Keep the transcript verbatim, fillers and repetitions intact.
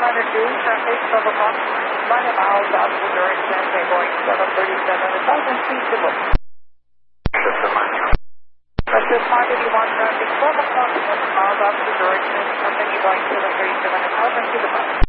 hundred two, traffic twelve o'clock, nine miles out of the direction, okay, going seven thirty-seven, one thousand feet to book. This is Honda D one traffic twelve o'clock, seven miles out of the direction, continue going seven thirty-seven, one thousand feet to book.